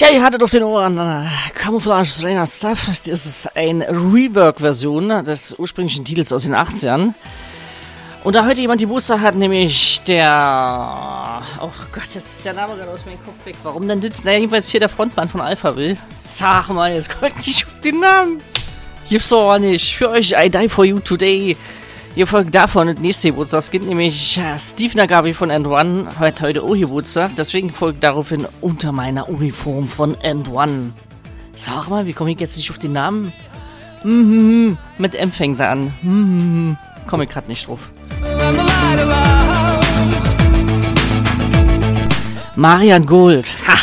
Tja, ihr hattet auf den Ohren Camouflage Strainer Stuff. Das ist eine Rework-Version des ursprünglichen Titels aus den 80ern. Und da heute jemand die Booster hat, nämlich der... Oh Gott, das ist der Name gerade aus meinem Kopf weg. Warum denn das? Naja, jedenfalls hier der Frontmann von Alphaville. Sag mal, jetzt kommt nicht auf den Namen. Gibt's doch auch nicht. Für euch, I die for you today. Ihr folgt davon und nächste Geburtstag gibt nämlich Steve Nagabi von End One hat heute auch Geburtstag. Deswegen folgt daraufhin unter meiner Uniform von End One. Sag mal, wie komme ich jetzt nicht auf den Namen? Mit M fängt er an. Komme ich gerade nicht drauf. Marian Gold. Ha!